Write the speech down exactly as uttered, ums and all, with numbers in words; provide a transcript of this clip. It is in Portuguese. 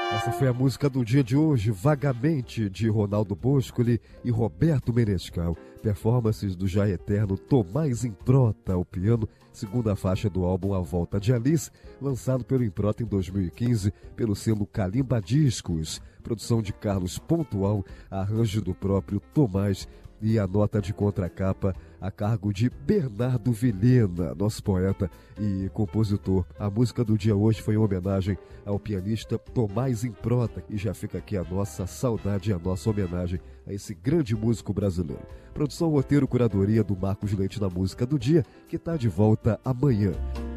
Essa foi a música do dia de hoje, Vagamente, de Ronaldo Boscoli e Roberto Menescal. Performances do já eterno Tomás Improta ao piano, segunda faixa do álbum A Volta de Alice, lançado pelo Improta em dois mil e quinze pelo selo Kalimba Discos. Produção de Carlos Pontual, arranjo do próprio Tomás e a nota de contracapa a cargo de Bernardo Vilhena, nosso poeta e compositor. A música do dia hoje foi em homenagem ao pianista Tomás Improta, e já fica aqui a nossa saudade e a nossa homenagem a esse grande músico brasileiro. Produção, roteiro, curadoria do Marcos Leite na música do dia, que está de volta amanhã.